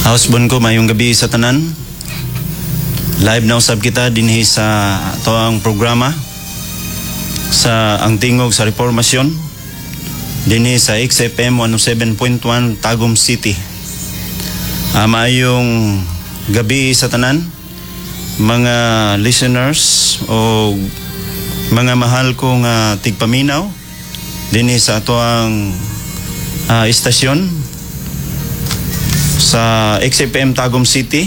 Houseborn ko, mayong gabi sa tanan. Live na usab kita dinhi sa toang programa sa ang tingog sa Reformasyon dinhi sa XFM 107.1 Tagum City. Mayong gabi sa tanan, mga listeners o mga mahal kong tigpaminaw dinhi sa toang istasyon sa XFM Tagum City.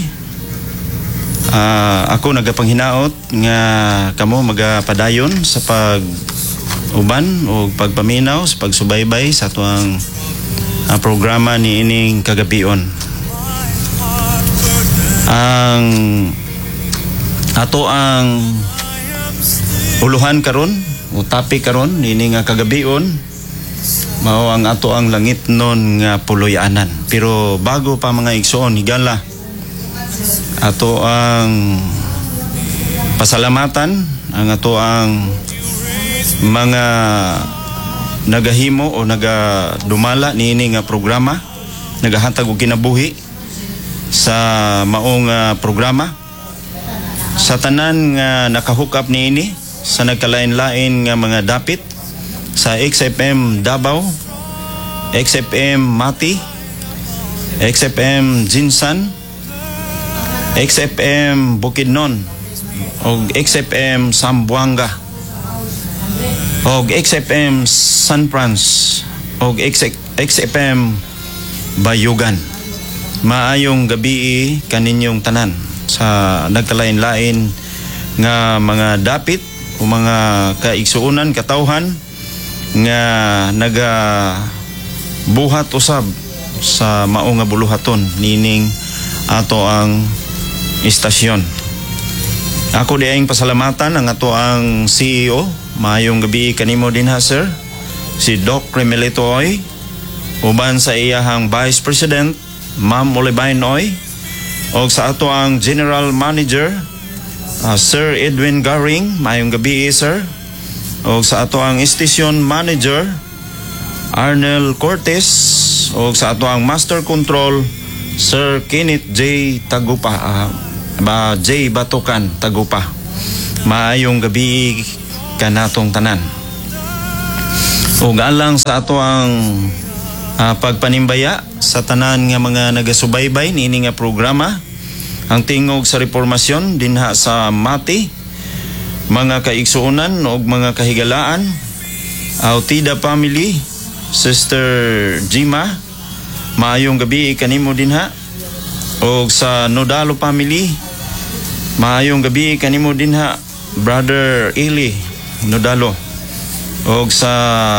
Ako nagapanghinaot nga kamo magapadayon sa pag-uban o pagpaminaw sa pagsubaybay sa tuang programa ni ining kagabion. Ang ato ang uluhan karon o topic karon ni ining kagabion mao ang ato ang langit nun nga puloy-anan. Pero bago pa mga igsoon higala ato ang pasalamatan ang ato ang mga nagahimo o nagadumala niini nga programa, nagahatag og kinabuhi sa maong programa sa tanan nga nakahook up niini sa nagkalain-lain nga mga dapit sa XFM Davao, XFM Mati, XFM Jinsan, XFM Bukidnon, o XFM Sambuanga, o XFM San Franz, o XFM Bayugan. Maayong gabi kaninyong tanan sa nagkalain-lain nga mga dapit o mga kaigsuunan, katawhan nga buhat usab sa mao nga buluhaton nining ato ang istasyon. Ako diayong pasalamatan ang ato ang CEO. Maayong gabi kanimo din ha, sir, si Doc Remelito Oy, uban sa iyahang Vice President Ma'am Olivain Oy, o sa ato ang General Manager Sir Edwin Garing. Maayong gabi, sir. O sa ato ang Station Manager Arnel Cortez, o sa ato ang Master Control Sir Kenneth J. Tagupa, J. Batukan Tagupa. Maayong gabi kanatong tanan. O galang sa ato ang pagpanimbaya sa tanan nga mga nagasubaybay niini nga programa ang tingog sa Reformasyon dinha sa Mati, mga kaigsuunan o mga kahigalaan, Autida family, Sister Jima, maayong gabi kanimo dinha. O sa Nodalo family, maayong gabi kanimo dinha, Brother Eli Nodalo. O sa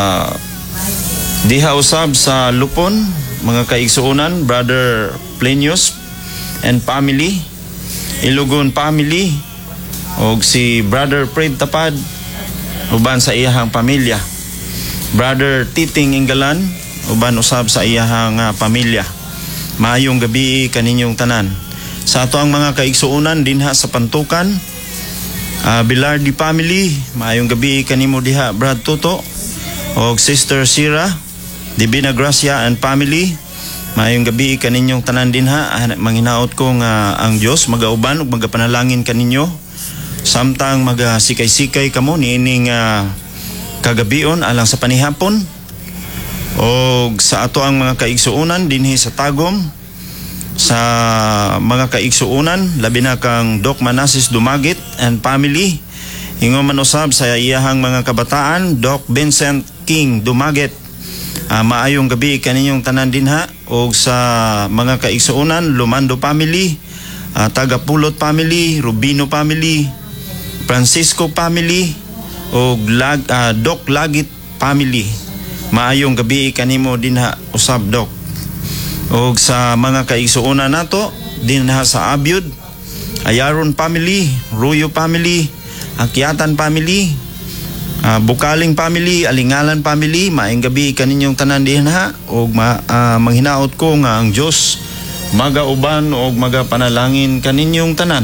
diha usab sa Lupon, mga kaigsuunan, Brother Plenius and family, Ilugon family, og si Brother Fred Tapad uban sa iyahang pamilya, Brother Titing Inggalan uban usab sa iyahang pamilya. Maayong gabi kaninyong tanan. Sa ato ang mga kaigsuunan dinha sa Pantukan, Bilardi family, maayong gabi kanimo diha, Brad Toto og Sister Sira Divina Gracia and family. Maayong gabi kaninyong tanan dinha. Manghinaot ko nga ang Dios magauban ug magapanalangin kaninyo samtang magasikay-sikay kamo niining kagabion alang sa panihapon. O sa ato ang mga kaigsuunan dinhi sa Tagum, sa mga kaigsuunan labi na kang Doc Manasis Dumagit and family, ingon man usab sa iyahang mga kabataan, Doc Vincent King Dumagit. Maayong gabi kaninyong tanan dinha. O sa mga kaigsuunan, Lumando family, Tagapulot family, Rubino family, Francisco family, o Doc Lagit family. Maayong gabi kanimo dinha usab, Doc. O sa mga kaigsuunan nato dinha sa Abyud, Ayaron family, Ruyo family, Akyatan family, Bukaling family, Alingalan family. Maayong gabi kaninyong tanan dinha. O manghinaot ko nga ang Dios magauban o magapanalangin kaninyong tanan.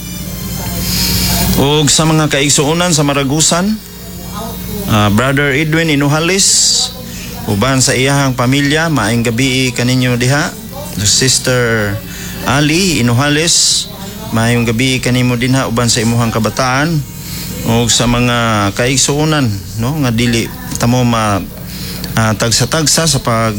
O sa mga kaigsuunan sa Maragusan, Brother Edwin Inuhalis uban sa iyahang pamilya, maayong gabi kaninyo diha. Sister Ali Inuhales, maayong gabi kanimo dinha uban sa imuhang kabataan o sa mga kaigsuonan, no, nga dili tamo tagsa-tagsa sa pag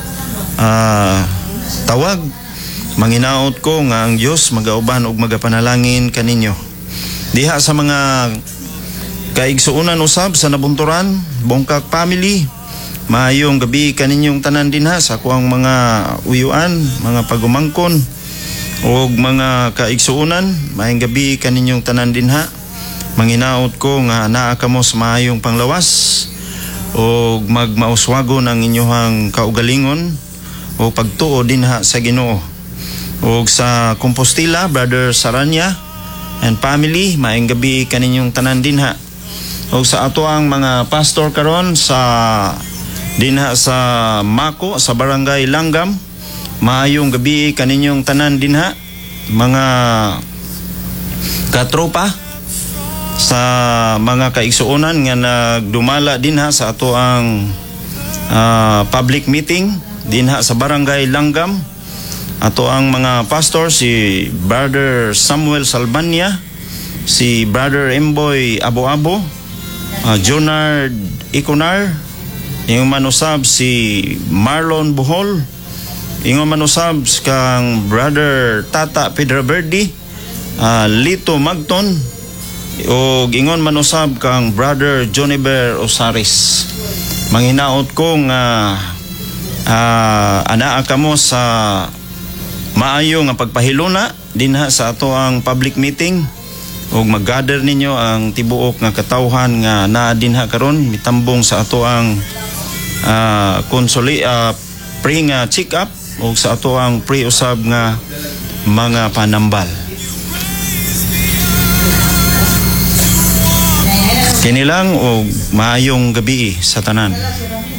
tawag. Manginaot ko nga ang Dios magauban og magapanalangin kaninyo diha sa mga kaigsuonan usab sa nabunturan, Bongkak family. Maayong gabi kaninyong tanan dinha sa kuang mga uyuan, mga pagumangkon o mga kaigsuonan. Maayong gabi kaninyong tanan dinha. Manginaot ko nga naa kamo sa maayong panglawas o magmauswago ng inyong kaugalingon o pagtuo dinha sa Ginoo. O sa Compostela, Brother Saranya and family, maayong gabi kaninyong tanan dinha. O sa ato ang mga pastor karon sa dinha sa Mako, sa Barangay Langgam, maayong gabi kaninyong tanan dinha. Mga katropa sa mga kaigsuonan nga nagdumala dinha sa ato ang public meeting dinha sa Barangay Langgam. Ato ang mga pastor, si Brother Samuel Salbania, si Brother Emboy Abo-Abo, Jonard Ikunar, yung manusab si Marlon Bohol, yung manusab kang Brother Tata Pedraverdi, Lito Magton, o ingon manusab kang Brother Joniver Osaris. Manghinaot kong anaa kamo sa maayo nga pagpahiluna dinha sa ato ang public meeting o mag-gather ninyo ang tibuok nga katawhan nga naa dinha karon mitambong sa ato ang pre nga check up o sa ato ang pre-usab nga mga panambal. Kini lang o maayong gabi sa tanan.